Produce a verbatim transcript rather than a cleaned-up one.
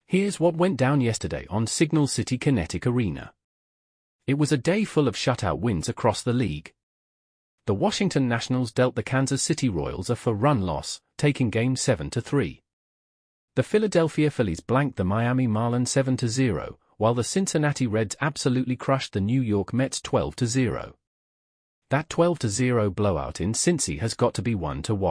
Here's what went down yesterday on Signal City Kinetic Arena. It was a day full of shutout wins across the league. The Washington Nationals dealt the Kansas City Royals a four-run loss, taking Game seven to three. The Philadelphia Phillies blanked the Miami Marlins seven to zero, while the Cincinnati Reds absolutely crushed the New York Mets twelve to zero. That twelve to zero blowout in Cincy has got to be one to watch.